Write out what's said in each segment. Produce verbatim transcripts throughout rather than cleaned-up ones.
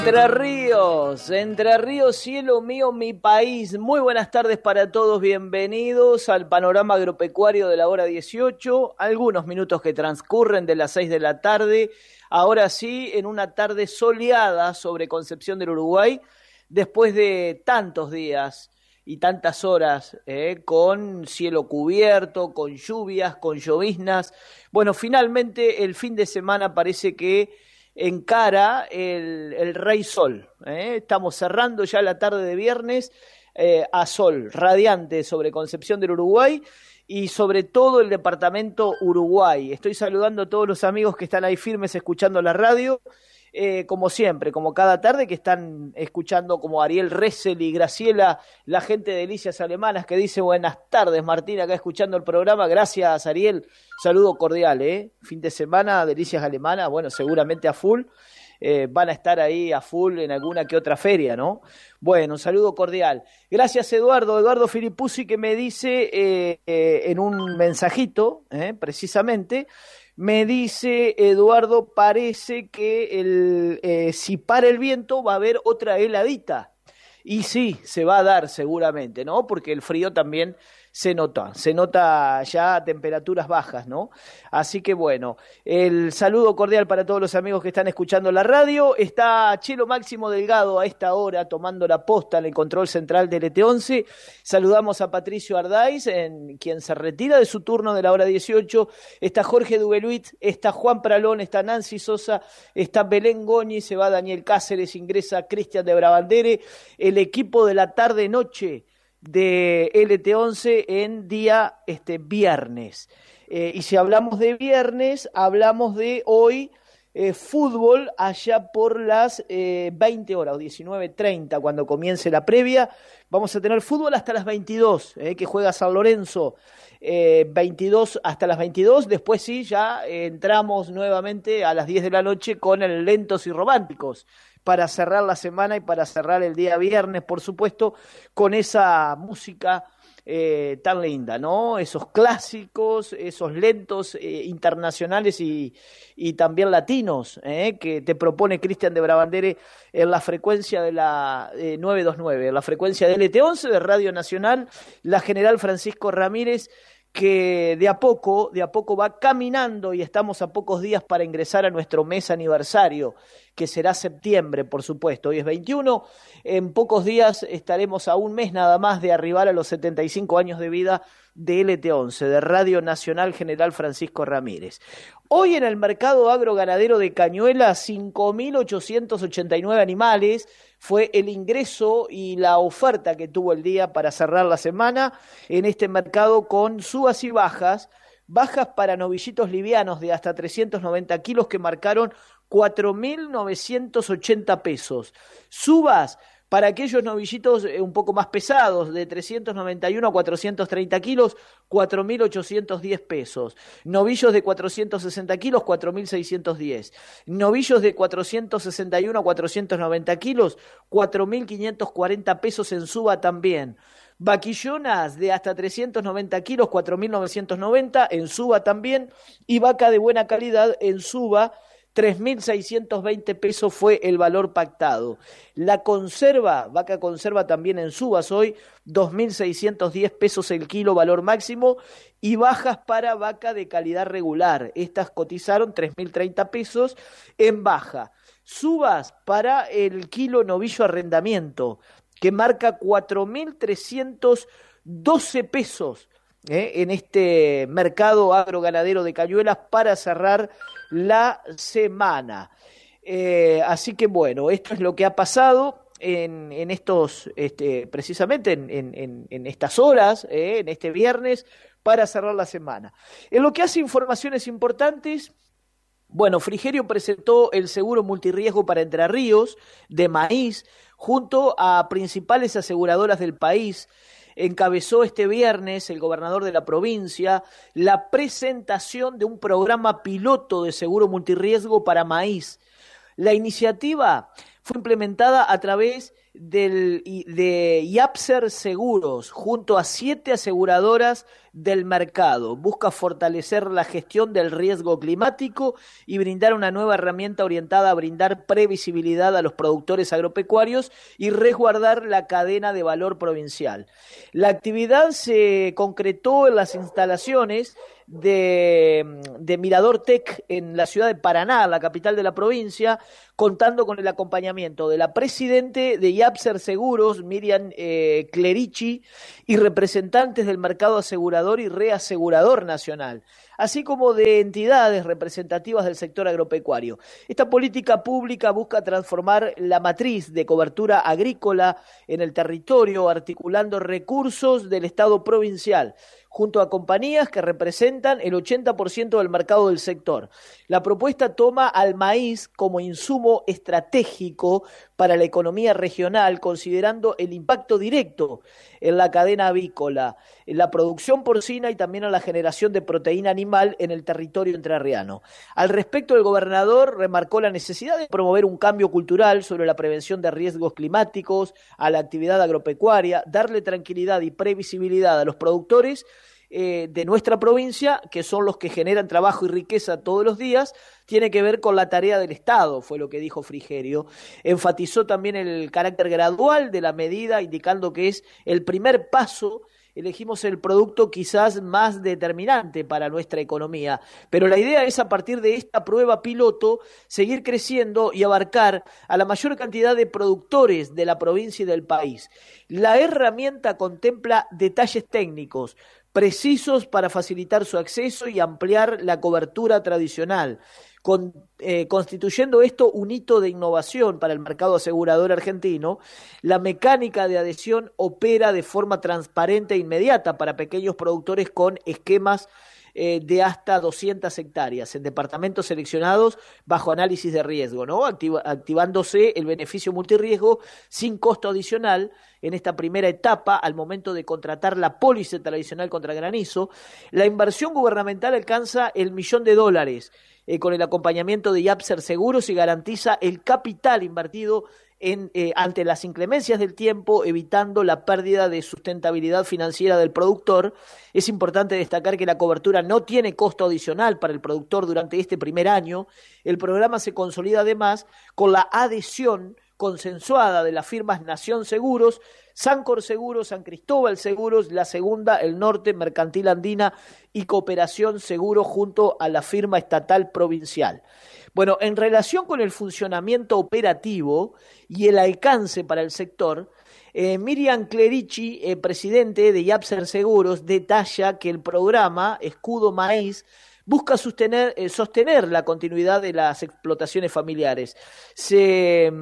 Entre Ríos, Entre Ríos, cielo mío, mi país. Muy buenas tardes para todos, bienvenidos al panorama agropecuario de la hora dieciocho. Algunos minutos que transcurren de las seis de la tarde. Ahora sí, en una tarde soleada sobre Concepción del Uruguay, después de tantos días y tantas horas, eh, con cielo cubierto, con lluvias, con lloviznas. Bueno, finalmente el fin de semana parece que encara el, el Rey Sol, ¿eh? Estamos cerrando ya la tarde de viernes eh, a sol, radiante sobre Concepción del Uruguay y sobre todo el departamento Uruguay. Estoy saludando a todos los amigos que están ahí firmes escuchando la radio, eh, como siempre, como cada tarde, que están escuchando, como Ariel Ressel y Graciela, la gente de Delicias Alemanas, que dice buenas tardes, Martín, acá escuchando el programa. Gracias, Ariel. Saludo cordial, ¿eh? Fin de semana, Delicias Alemanas, bueno, seguramente a full. Eh, van a estar ahí a full en alguna que otra feria, ¿no? Bueno, un saludo cordial. Gracias, Eduardo, Eduardo Filipuzzi, que me dice eh, eh, en un mensajito, eh, precisamente, me dice, Eduardo, parece que el, eh, si para el viento va a haber otra heladita. Y sí, se va a dar seguramente, ¿no? Porque el frío también se nota, se nota ya a temperaturas bajas, ¿no? Así que bueno, el saludo cordial para todos los amigos que están escuchando la radio. Está Chelo Máximo Delgado a esta hora tomando la posta en el control central del E T once. Saludamos a Patricio Ardáiz, en quien se retira de su turno de la hora dieciocho. Está Jorge Dubeluit, está Juan Pralón, está Nancy Sosa, está Belén Goñi, se va Daniel Cáceres, ingresa Cristian de Brabandere. El equipo de la tarde-noche de L T once en día este viernes. Eh, y si hablamos de viernes, hablamos de hoy eh, fútbol allá por las eh, veinte horas o diecinueve treinta, cuando comience la previa. Vamos a tener fútbol hasta las veintidós, eh, que juega San Lorenzo, eh, veintidós hasta las veintidós. Después sí, ya eh, entramos nuevamente a las diez de la noche con el Lentos y Románticos, para cerrar la semana y para cerrar el día viernes, por supuesto, con esa música eh, tan linda, ¿no? Esos clásicos, esos lentos eh, internacionales y, y también latinos, eh, que te propone Cristian de Brabandere en la frecuencia de la eh, novecientos veintinueve, en la frecuencia de L T once de Radio Nacional, la General Francisco Ramírez, que de a poco, de a poco va caminando y estamos a pocos días para ingresar a nuestro mes aniversario, que será septiembre, por supuesto. Hoy es veintiuno, en pocos días estaremos a un mes nada más de arribar a los setenta y cinco años de vida de L T once, de Radio Nacional General Francisco Ramírez. Hoy en el mercado agroganadero de Cañuelas, cinco mil ochocientos ochenta y nueve animales, fue el ingreso y la oferta que tuvo el día para cerrar la semana en este mercado, con subas y bajas, bajas para novillitos livianos de hasta trescientos noventa kilos que marcaron cuatro mil novecientos ochenta pesos, subas para aquellos novillitos un poco más pesados, de trescientos noventa y uno a cuatrocientos treinta kilos, cuatro mil ochocientos diez pesos. Novillos de cuatrocientos sesenta kilos, cuatro mil seiscientos diez. Novillos de cuatrocientos sesenta y uno a cuatrocientos noventa kilos, cuatro mil quinientos cuarenta pesos en suba también. Vaquillonas de hasta trescientos noventa kilos, cuatro mil novecientos noventa en suba también. Y vaca de buena calidad en suba, tres mil seiscientos veinte pesos fue el valor pactado. La conserva, vaca conserva también en subas hoy, dos mil seiscientos diez pesos el kilo, valor máximo, y bajas para vaca de calidad regular. Estas cotizaron tres mil treinta pesos en baja. Subas para el kilo novillo arrendamiento, que marca cuatro mil trescientos doce pesos. Eh, en este mercado agroganadero de Cañuelas para cerrar la semana. Eh, así que bueno, esto es lo que ha pasado en, en estos, este, precisamente en, en, en estas horas, eh, en este viernes, para cerrar la semana. En lo que hace informaciones importantes, bueno, Frigerio presentó el seguro multirriesgo para Entre Ríos de maíz junto a principales aseguradoras del país. Encabezó este viernes el gobernador de la provincia la presentación de un programa piloto de seguro multirriesgo para maíz. La iniciativa fue implementada a través del, de Yapser Seguros, junto a siete aseguradoras del mercado. Busca fortalecer la gestión del riesgo climático y brindar una nueva herramienta orientada a brindar previsibilidad a los productores agropecuarios y resguardar la cadena de valor provincial. La actividad se concretó en las instalaciones de, de Mirador Tech en la ciudad de Paraná, la capital de la provincia, contando con el acompañamiento de la presidente de Yapser Seguros, Miriam eh, Clerici, y representantes del mercado asegurador y reasegurador nacional, así como de entidades representativas del sector agropecuario. Esta política pública busca transformar la matriz de cobertura agrícola en el territorio, articulando recursos del Estado provincial, junto a compañías que representan el ochenta por ciento del mercado del sector. La propuesta toma al maíz como insumo estratégico para la economía regional, considerando el impacto directo en la cadena avícola, en la producción porcina y también en la generación de proteína animal en el territorio entrerriano. Al respecto, el gobernador remarcó la necesidad de promover un cambio cultural sobre la prevención de riesgos climáticos a la actividad agropecuaria, darle tranquilidad y previsibilidad a los productores Eh, de nuestra provincia, que son los que generan trabajo y riqueza todos los días. Tiene que ver con la tarea del Estado, fue lo que dijo Frigerio. Enfatizó también el carácter gradual de la medida, indicando que es el primer paso. Elegimos el producto quizás más determinante para nuestra economía, pero la idea es, a partir de esta prueba piloto, seguir creciendo y abarcar a la mayor cantidad de productores de la provincia y del país. La herramienta contempla detalles técnicos precisos para facilitar su acceso y ampliar la cobertura tradicional, con, eh, constituyendo esto un hito de innovación para el mercado asegurador argentino. La mecánica de adhesión opera de forma transparente e inmediata para pequeños productores con esquemas eh, de hasta doscientas hectáreas en departamentos seleccionados bajo análisis de riesgo, ¿no? Activa, activándose el beneficio multirriesgo sin costo adicional en esta primera etapa al momento de contratar la póliza tradicional contra granizo. La inversión gubernamental alcanza el millón de dólares eh, con el acompañamiento de Yapser Seguros y garantiza el capital invertido En, eh, ante las inclemencias del tiempo, evitando la pérdida de sustentabilidad financiera del productor. Es importante destacar que la cobertura no tiene costo adicional para el productor durante este primer año. El programa se consolida además con la adhesión consensuada de las firmas Nación Seguros, Sancor Seguros, San Cristóbal Seguros, La Segunda, El Norte, Mercantil Andina y Cooperación Seguro, junto a la firma estatal provincial. Bueno, en relación con el funcionamiento operativo y el alcance para el sector, eh, Miriam Clerici, eh, presidente de Yapser Seguros, detalla que el programa Escudo Maíz busca sostener, eh, sostener la continuidad de las explotaciones familiares. Se,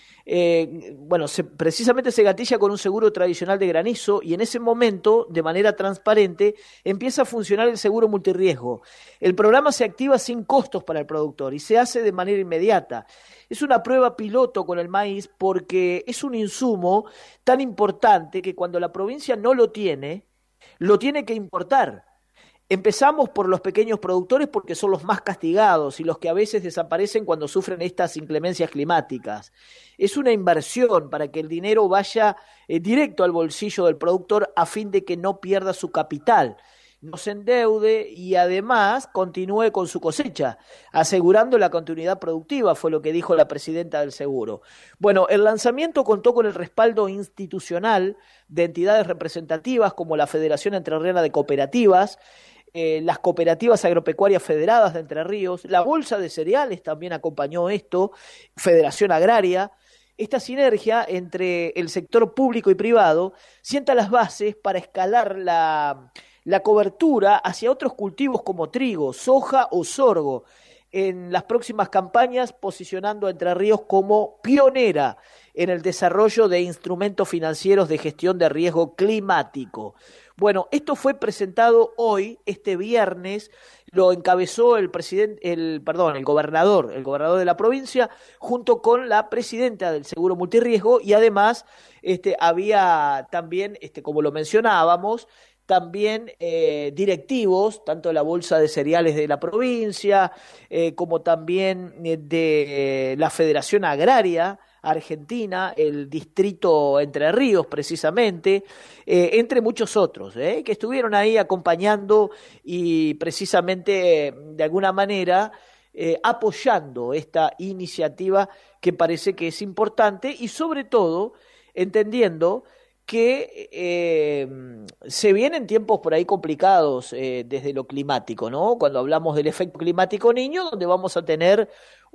eh, bueno, se, precisamente se gatilla con un seguro tradicional de granizo, y en ese momento, de manera transparente, empieza a funcionar el seguro multirriesgo. El programa se activa sin costos para el productor y se hace de manera inmediata. Es una prueba piloto con el maíz porque es un insumo tan importante que cuando la provincia no lo tiene, lo tiene que importar. Empezamos por los pequeños productores porque son los más castigados y los que a veces desaparecen cuando sufren estas inclemencias climáticas. Es una inversión para que el dinero vaya eh, directo al bolsillo del productor a fin de que no pierda su capital, no se endeude y además continúe con su cosecha, asegurando la continuidad productiva, fue lo que dijo la presidenta del seguro. Bueno, el lanzamiento contó con el respaldo institucional de entidades representativas como la Federación Entrerriana de Cooperativas, Eh, las cooperativas agropecuarias federadas de Entre Ríos, la Bolsa de Cereales también acompañó esto, Federación Agraria. Esta sinergia entre el sector público y privado sienta las bases para escalar la, la cobertura hacia otros cultivos como trigo, soja o sorgo en las próximas campañas, posicionando a Entre Ríos como pionera en el desarrollo de instrumentos financieros de gestión de riesgo climático. Bueno, esto fue presentado hoy, este viernes, lo encabezó el presidente, el, perdón, el gobernador, el gobernador de la provincia, junto con la presidenta del Seguro Multirriesgo, y además este, había también, este, como lo mencionábamos, también eh, directivos, tanto de la Bolsa de Cereales de la provincia, eh, como también de eh, la Federación Agraria, Argentina, el distrito Entre Ríos precisamente, eh, entre muchos otros, eh, que estuvieron ahí acompañando y precisamente de alguna manera eh, apoyando esta iniciativa que parece que es importante y sobre todo entendiendo que eh, se vienen tiempos por ahí complicados eh, desde lo climático, ¿no? Cuando hablamos del efecto climático niño, donde vamos a tener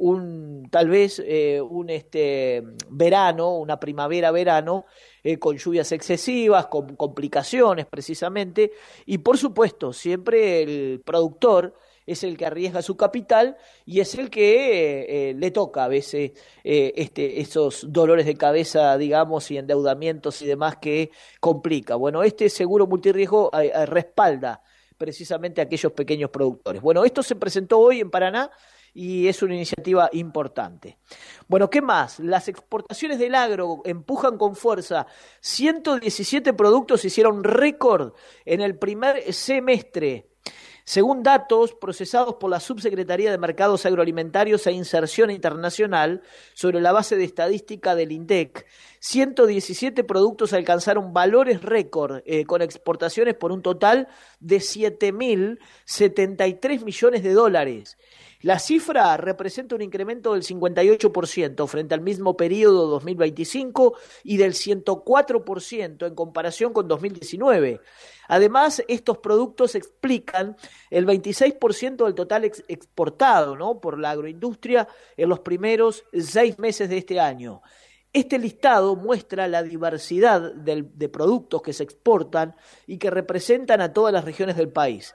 un tal vez eh, un este verano, una primavera-verano eh, con lluvias excesivas, con complicaciones precisamente, y por supuesto siempre el productor es el que arriesga su capital y es el que eh, eh, le toca a veces eh, este, esos dolores de cabeza, digamos, y endeudamientos y demás que complica. Bueno, este seguro multirriesgo eh, eh, respalda precisamente a aquellos pequeños productores. Bueno, esto se presentó hoy en Paraná y es una iniciativa importante. Bueno, ¿qué más? Las exportaciones del agro empujan con fuerza. ciento diecisiete productos hicieron récord en el primer semestre. Según datos procesados por la Subsecretaría de Mercados Agroalimentarios e Inserción Internacional, sobre la base de estadística del INDEC, ciento diecisiete productos alcanzaron valores récord, eh, con exportaciones por un total de siete mil setenta y tres millones de dólares. La cifra representa un incremento del cincuenta y ocho por ciento frente al mismo periodo dos mil veinticinco y del ciento cuatro por ciento en comparación con dos mil diecinueve. Además, estos productos explican el veintiséis por ciento del total ex exportado, ¿no?, por la agroindustria en los primeros seis meses de este año. Este listado muestra la diversidad del, de productos que se exportan y que representan a todas las regiones del país.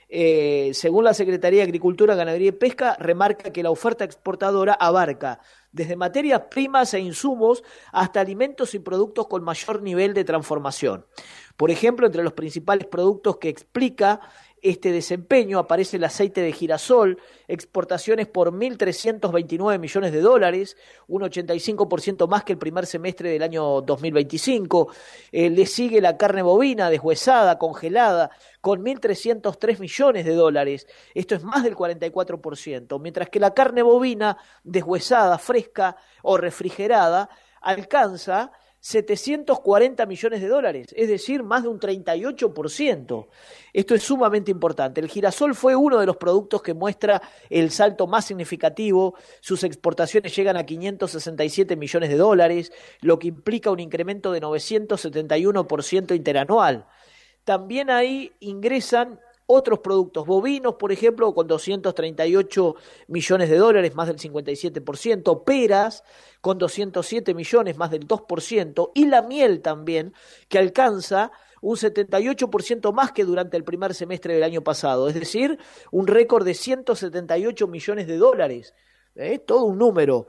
Eh, según la Secretaría de Agricultura, Ganadería y Pesca, remarca que la oferta exportadora abarca desde materias primas e insumos hasta alimentos y productos con mayor nivel de transformación. Por ejemplo, entre los principales productos que explica este desempeño aparece el aceite de girasol, exportaciones por mil trescientos veintinueve millones de dólares, un ochenta y cinco por ciento más que el primer semestre del año dos mil veinticinco. Eh, le sigue la carne bovina deshuesada, congelada, con mil trescientos tres millones de dólares. Esto es más del cuarenta y cuatro por ciento, mientras que la carne bovina deshuesada, fresca o refrigerada alcanza setecientos cuarenta millones de dólares, es decir, más de un treinta y ocho por ciento. Esto es sumamente importante. El girasol fue uno de los productos que muestra el salto más significativo. Sus exportaciones llegan a quinientos sesenta y siete millones de dólares, lo que implica un incremento de novecientos setenta y uno por ciento interanual. También ahí ingresan otros productos bovinos, por ejemplo, con doscientos treinta y ocho millones de dólares, más del cincuenta y siete por ciento, peras con doscientos siete millones, más del dos por ciento, y la miel también, que alcanza un setenta y ocho por ciento más que durante el primer semestre del año pasado, es decir, un récord de ciento setenta y ocho millones de dólares. ¿Eh? Todo un número.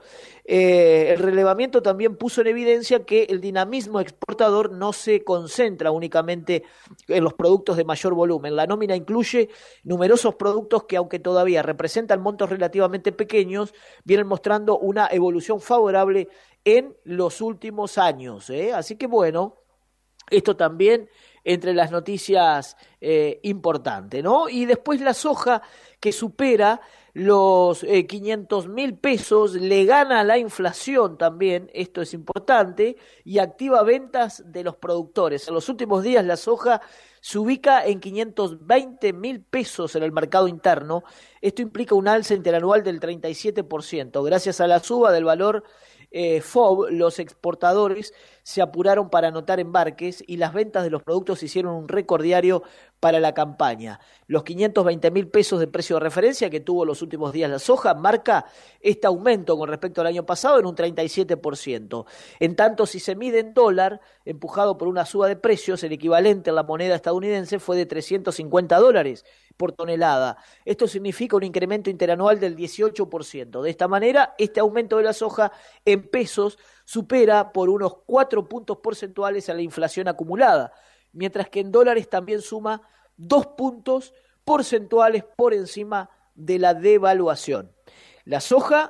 Eh, el relevamiento también puso en evidencia que el dinamismo exportador no se concentra únicamente en los productos de mayor volumen. La nómina incluye numerosos productos que, aunque todavía representan montos relativamente pequeños, vienen mostrando una evolución favorable en los últimos años. ¿eh? Así que bueno, esto también entre las noticias eh, importantes, ¿no? Y después la soja, que supera los eh, quinientos mil pesos, le gana a la inflación también, esto es importante, y activa ventas de los productores. En los últimos días la soja se ubica en quinientos veinte mil pesos en el mercado interno. Esto implica un alza interanual del treinta y siete por ciento. Gracias a la suba del valor eh, F O B, los exportadores se apuraron para anotar embarques y las ventas de los productos hicieron un récord diario para la campaña. Los quinientos veinte mil pesos de precio de referencia que tuvo los últimos días la soja marca este aumento con respecto al año pasado en un treinta y siete por ciento. En tanto, si se mide en dólar, empujado por una suba de precios, el equivalente en la moneda estadounidense fue de trescientos cincuenta dólares por tonelada. Esto significa un incremento interanual del dieciocho por ciento. De esta manera, este aumento de la soja en pesos supera por unos cuatro puntos porcentuales a la inflación acumulada, mientras que en dólares también suma dos puntos porcentuales por encima de la devaluación. La soja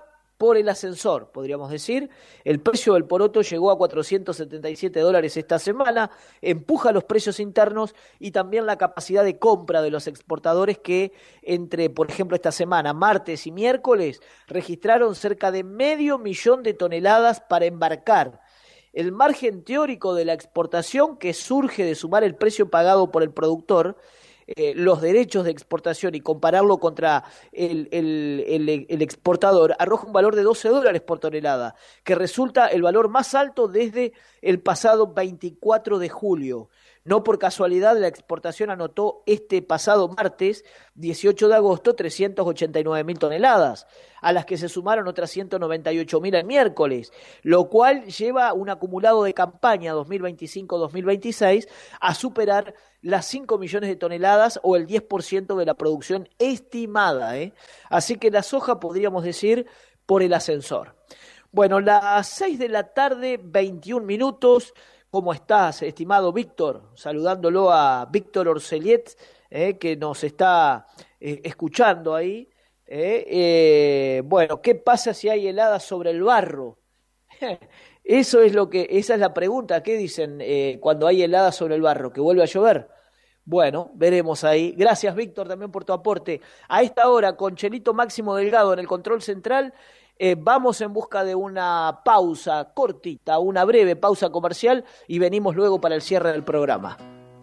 por el ascensor, podríamos decir. El precio del poroto llegó a cuatrocientos setenta y siete dólares esta semana, empuja los precios internos y también la capacidad de compra de los exportadores que entre, por ejemplo, esta semana, martes y miércoles, registraron cerca de medio millón de toneladas para embarcar. El margen teórico de la exportación, que surge de sumar el precio pagado por el productor, Eh, los derechos de exportación y compararlo contra el, el, el, el exportador, arroja un valor de doce dólares por tonelada, que resulta el valor más alto desde el pasado veinticuatro de julio. No por casualidad, la exportación anotó este pasado martes, dieciocho de agosto, trescientas ochenta y nueve mil toneladas, a las que se sumaron otras ciento noventa y ocho mil el miércoles, lo cual lleva un acumulado de campaña dos mil veinticinco dos mil veintiséis a superar las cinco millones de toneladas o el diez por ciento de la producción estimada, ¿eh? Así que la soja, podríamos decir, por el ascensor. Bueno, las seis de la tarde, veintiún minutos. ¿Cómo estás, estimado Víctor? Saludándolo a Víctor Orselliet, eh, que nos está eh, escuchando ahí. Eh, eh, bueno, ¿qué pasa si hay heladas sobre el barro? Eso es lo que, esa es la pregunta. ¿Qué dicen eh, cuando hay heladas sobre el barro? ¿Que vuelve a llover? Bueno, veremos ahí. Gracias, Víctor, también por tu aporte. A esta hora, con Chelito Máximo Delgado en el control central, eh, vamos en busca de una pausa cortita, una breve pausa comercial, y venimos luego para el cierre del programa.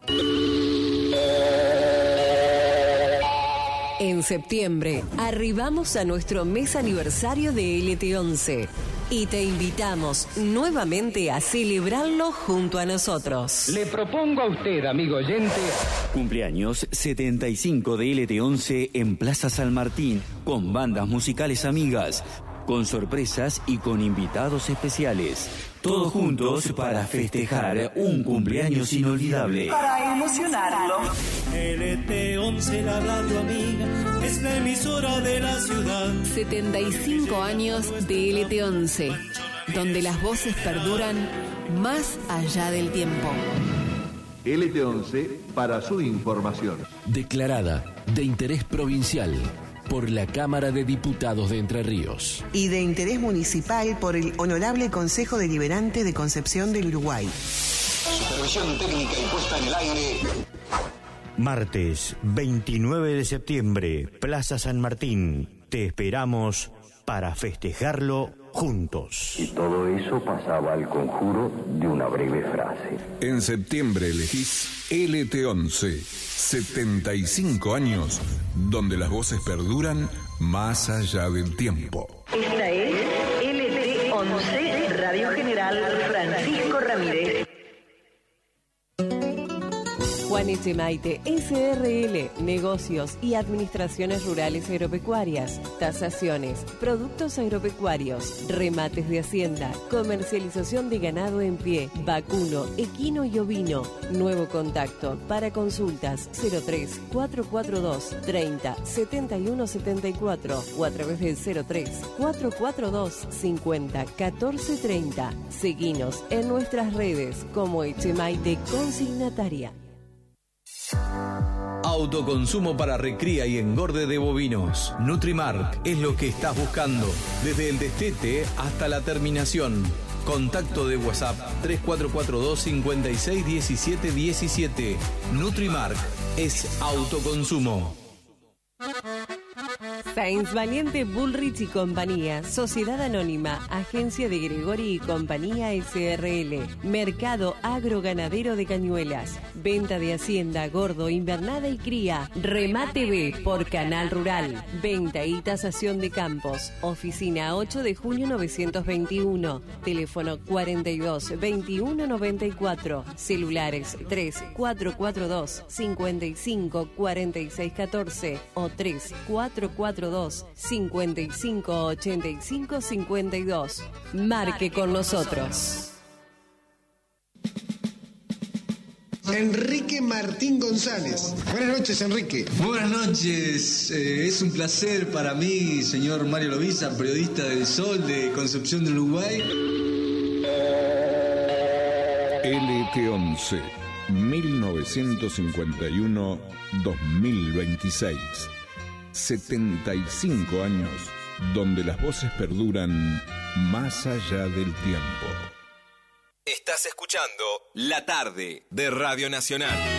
En septiembre, arribamos a nuestro mes aniversario de L T once y te invitamos nuevamente a celebrarlo junto a nosotros. Le propongo a usted, amigo oyente... Cumpleaños setenta y cinco de L T once en Plaza San Martín, con bandas musicales amigas, con sorpresas y con invitados especiales. Todos juntos para festejar un cumpleaños inolvidable. Para emocionarlo. L T once, la radio amiga, es la emisora de la ciudad. setenta y cinco años de L T once, donde las voces perduran más allá del tiempo. L T once para su información. Declarada de interés provincial por la Cámara de Diputados de Entre Ríos. Y de interés municipal por el Honorable Consejo Deliberante de Concepción del Uruguay. Supervisión técnica y puesta en el aire. Martes veintinueve de septiembre, Plaza San Martín. Te esperamos para festejarlo juntos. Y todo eso pasaba al conjuro de una breve frase. En septiembre elegís L T once, setenta y cinco años, donde las voces perduran más allá del tiempo. Esta es L T once, Radio General Francisco Ramírez. Juan Echemaite, S R L, Negocios y Administraciones Rurales Agropecuarias, tasaciones, productos agropecuarios, remates de hacienda, comercialización de ganado en pie, vacuno, equino y ovino. Nuevo contacto para consultas cero tres cuatro cuatro dos treinta setenta y uno setenta y cuatro o a través del cero tres cuatro cuatro dos cincuenta catorce treinta. Seguinos en nuestras redes como Echemaite Consignataria. Autoconsumo para recría y engorde de bovinos. Nutrimark es lo que estás buscando. Desde el destete hasta la terminación. Contacto de WhatsApp tres cuatro cuatro dos cinco seis uno siete uno siete. Nutrimark es autoconsumo. Sainz Valiente Bullrich y Compañía, Sociedad Anónima, Agencia de Gregori y Compañía S R L, Mercado Agroganadero de Cañuelas, Venta de Hacienda, Gordo, Invernada y Cría, Remate B por Canal Rural, Venta y Tasación de Campos, Oficina ocho de junio novecientos veintiuno, Teléfono cuarenta y dos veintiuno noventa y cuatro, Celulares tres cuatro cuatro dos cinco cinco cuatro seis uno cuatro o tres cuatro cuatro dos cinco cinco ocho cinco cinco dos. Marque con nosotros. Enrique Martín González. Buenas noches, Enrique. Buenas noches. Eh, es un placer para mí, señor Mario Loviza, periodista del Sol de Concepción del Uruguay. L T once, mil novecientos cincuenta y uno a dos mil veintiséis. setenta y cinco años donde las voces perduran más allá del tiempo. Estás escuchando La Tarde de Radio Nacional.